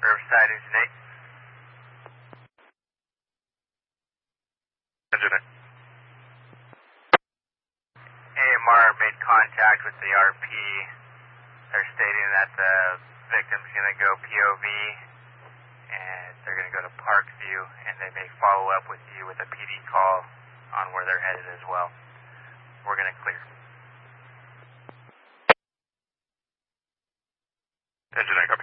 Riverside, Engine 8. Engine 8. AMR made contact with the RP. They're stating that the victim's going to go POV, and they're going to go to Parkview, and they may follow up with you with a PD call on where they're headed as well. We're going to clear. Engine 8, copy.